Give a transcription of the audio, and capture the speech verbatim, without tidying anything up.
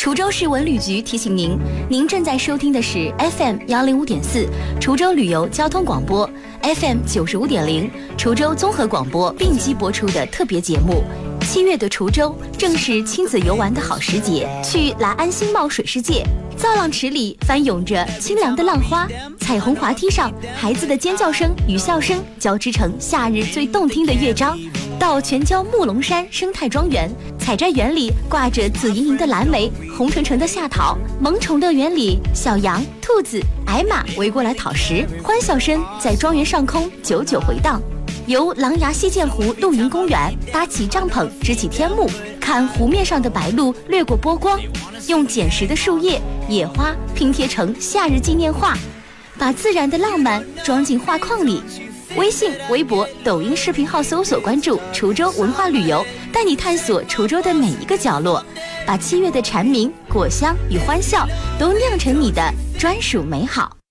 滁州市文旅局提醒您，您正在收听的是 F M 幺零五点四滁州旅游交通广播 ，F M 九十五点零滁州综合广播并机播出的特别节目。七月的滁州正是亲子游玩的好时节，去来安新茂水世界，造浪池里翻涌着清凉的浪花，彩虹滑梯上孩子的尖叫声与笑声交织成夏日最动听的乐章。到全椒木龙山生态庄园，采摘园里挂着紫莹莹的蓝莓，红橙橙的夏桃。萌宠乐园里，小羊、兔子、矮马围过来讨食，欢笑声在庄园上空久久回荡。由狼牙溪涧湖露营公园搭起帐篷，支起天幕，看湖面上的白鹭掠过波光，用捡拾的树叶、野花拼贴成夏日纪念画，把自然的浪漫装进画框里。微信、微博、抖音视频号搜索关注滁州文化旅游，带你探索滁州的每一个角落，把七月的蝉鸣、果香与欢笑都酿成你的专属美好。